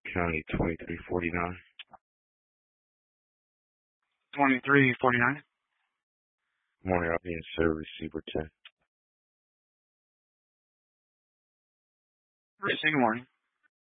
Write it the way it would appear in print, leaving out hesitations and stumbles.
County 2349. 2349. Morning, I'll be in service, receiver 10. Good morning.